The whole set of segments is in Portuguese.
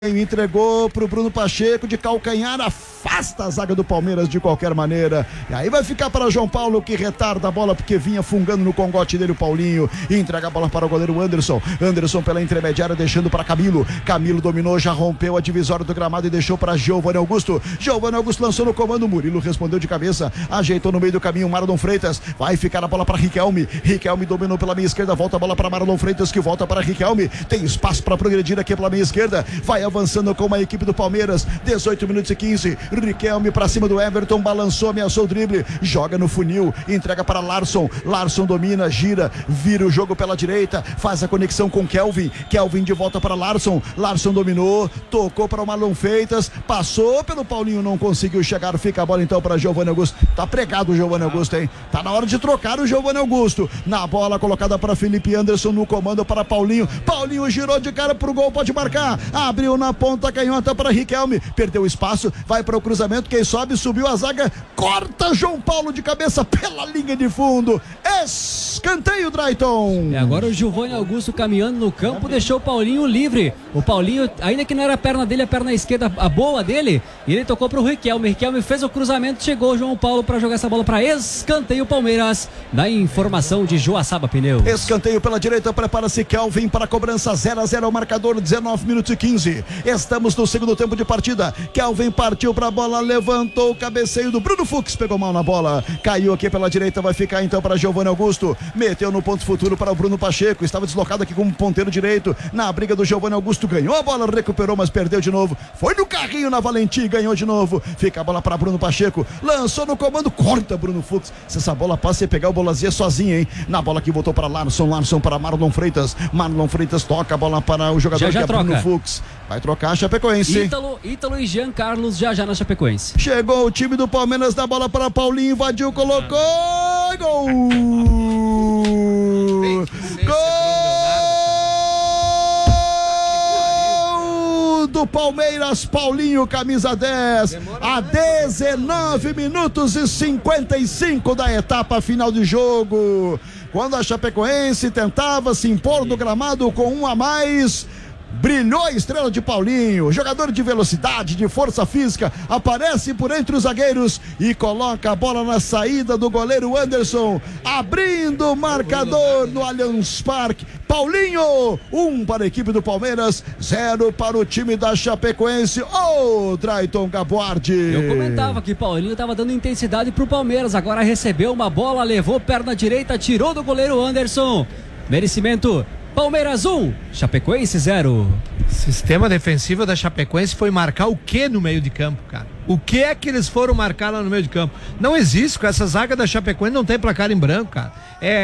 Entregou pro Bruno Pacheco de calcanhar, afasta a zaga do Palmeiras de qualquer maneira. E aí vai ficar para João Paulo, que retarda a bola porque vinha fungando no congote dele o Paulinho. Entrega a bola para o goleiro Anderson. Anderson pela intermediária deixando para Camilo. Camilo dominou, já rompeu a divisória do gramado e deixou para Giovanni Augusto. Giovanni Augusto lançou no comando, Murilo respondeu de cabeça, ajeitou no meio do caminho Marlon Freitas. Vai ficar a bola para Riquelme. Riquelme dominou pela meia esquerda, volta a bola para Marlon Freitas, que volta para Riquelme. Tem espaço para progredir aqui pela meia esquerda. Vai avançando com a equipe do Palmeiras, 18 minutos e 15, Riquelme pra cima do Everton, balançou, ameaçou o drible, joga no funil, entrega para Larson, Larson domina, gira, vira o jogo pela direita, faz a conexão com Kelvin, Kelvin de volta para Larson, Larson dominou, tocou para o Marlon Freitas, passou pelo Paulinho, não conseguiu chegar, fica a bola então para Giovanni Augusto, tá pregado o Giovanni Augusto, hein? Tá na hora de trocar o Giovanni Augusto, na bola colocada para Felipe Anderson, no comando para Paulinho, Paulinho girou de cara pro gol, pode marcar, abriu na ponta canhota para Riquelme, perdeu o espaço, vai para o cruzamento, quem sobe, subiu a zaga, corta João Paulo de cabeça pela linha de fundo, escanteio, Drayton. Agora o Giovanni Augusto caminhando no campo, deixou o Paulinho livre, o Paulinho, ainda que não era a perna dele, a perna esquerda, a boa dele, e ele tocou pro Riquelme, Riquelme fez o cruzamento, chegou o João Paulo para jogar essa bola para escanteio Palmeiras, da informação de Joaçaba Pneus. Escanteio pela direita, prepara-se Kelvin para a cobrança, 0-0 o marcador, 19 minutos e 15, estamos no segundo tempo de partida. Kelvin partiu para a bola, levantou o cabeceio do Bruno Fux, pegou mal na bola, caiu aqui pela direita, vai ficar então para Giovanni Augusto, meteu no ponto futuro para o Bruno Pacheco, estava deslocado aqui como ponteiro direito, na briga do Giovanni Augusto, ganhou a bola, recuperou, mas perdeu de novo, foi no carrinho na Valentim, ganhou de novo, fica a bola para Bruno Pacheco, lançou no comando, corta Bruno Fux, se essa bola passa e pegar o Bolazia sozinho, hein, na bola que voltou para Larson, Larson para Marlon Freitas toca a bola para o jogador já que é troca. Bruno Fux, vai trocar a Chapecoense. Ítalo e Jean Carlos já na Chapecoense. Chegou o time do Palmeiras, da bola para Paulinho, invadiu, colocou, gol! Gol do Palmeiras, Paulinho, camisa 10, a 19 minutos e 55 da etapa final de jogo. Quando a Chapecoense tentava se impor no gramado com um a mais, brilhou a estrela de Paulinho, jogador de velocidade, de força física, aparece por entre os zagueiros e coloca a bola na saída do goleiro Anderson, abrindo o marcador no Allianz Parque. Paulinho, 1 para a equipe do Palmeiras, 0 para o time da Chapecoense. Drayton Gaboardi. Eu comentava que Paulinho estava dando intensidade pro Palmeiras, agora recebeu uma bola, levou perna direita, tirou do goleiro Anderson. Merecimento Palmeiras 1, Chapecoense 0. Sistema defensivo da Chapecoense foi marcar o que no meio de campo, cara? O que é que eles foram marcar lá no meio de campo? Não existe, com essa zaga da Chapecoense não tem placar em branco, cara.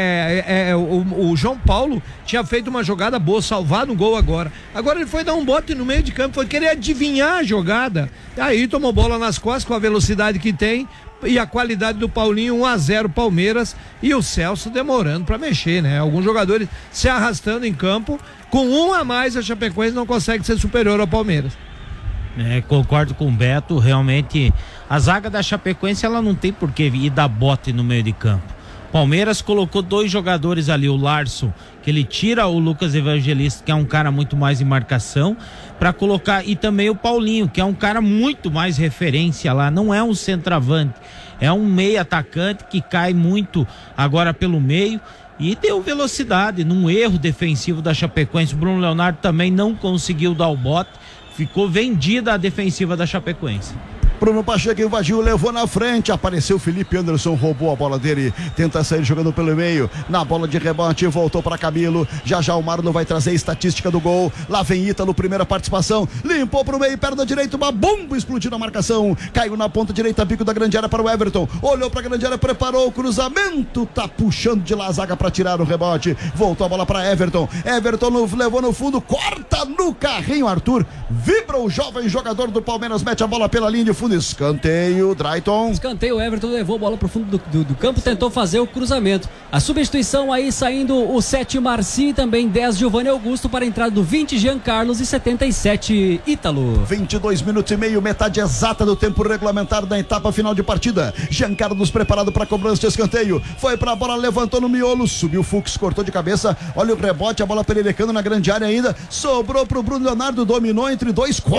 O João Paulo tinha feito uma jogada boa, salvado um gol agora. Agora ele foi dar um bote no meio de campo, foi querer adivinhar a jogada. Aí tomou bola nas costas com a velocidade que tem e a qualidade do Paulinho, 1-0 Palmeiras, e o Celso demorando pra mexer, né? Alguns jogadores se arrastando em campo, com um a mais a Chapecoense não consegue ser superior ao Palmeiras. Concordo com o Beto, realmente a zaga da Chapecoense ela não tem por que ir dar bote no meio de campo. Palmeiras colocou 2 jogadores ali, o Larson, que ele tira o Lucas Evangelista, que é um cara muito mais em marcação, para colocar, e também o Paulinho, que é um cara muito mais referência lá, não é um centroavante, é um meio atacante que cai muito agora pelo meio e deu velocidade num erro defensivo da Chapecoense. O Bruno Leonardo também não conseguiu dar o bote, ficou vendida a defensiva da Chapecoense. Bruno Pacheco invadiu, levou na frente, apareceu Felipe Anderson, roubou a bola dele, tenta sair jogando pelo meio, na bola de rebote, voltou para Camilo, já o Marlon vai trazer a estatística do gol, lá vem Ítalo, primeira participação, limpou pro meio, perna direita, uma bomba explodiu na marcação, caiu na ponta direita, bico da grande área para o Everton, olhou pra grande área, preparou o cruzamento, tá puxando de lá a zaga para tirar o rebote, voltou a bola para Everton levou no fundo, corta no carrinho, Arthur, vibra o jovem jogador do Palmeiras, mete a bola pela linha de fundo fundo, escanteio, Drayton. Escanteio, o Everton levou a bola pro fundo do campo, tentou fazer o cruzamento. A substituição aí saindo o 7 Marci, também 10 Giovanni Augusto para a entrada do 20 Jean Carlos e 77 Ítalo. 22 minutos e meio, metade exata do tempo regulamentar da etapa final de partida. Jean Carlos preparado para cobrança de escanteio. Foi pra bola, levantou no miolo, subiu o Fux, cortou de cabeça. Olha o rebote, a bola pererecando na grande área ainda. Sobrou pro Bruno Leonardo, dominou entre dois.